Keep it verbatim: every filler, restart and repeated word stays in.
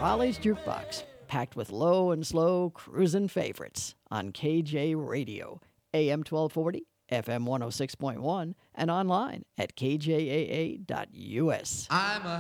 Raleigh's Jukebox, packed with low and slow cruisin' favorites on K J Radio, A M twelve forty, F M one oh six point one, and online at K J A A dot U S. I'm a